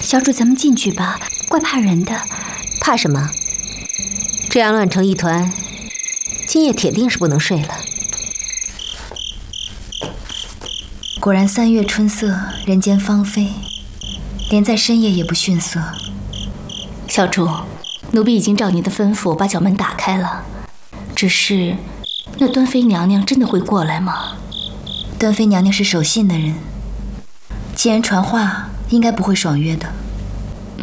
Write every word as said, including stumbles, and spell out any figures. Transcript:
小主，咱们进去吧，怪怕人的。 怕什么？这样乱成一团，今夜铁定是不能睡了。 果然三月春色，人间芳菲，连在深夜也不逊色。小主，奴婢已经照您的吩咐把角门打开了，只是那端妃娘娘真的会过来吗？端妃娘娘是守信的人，既然传话，应该不会爽约的。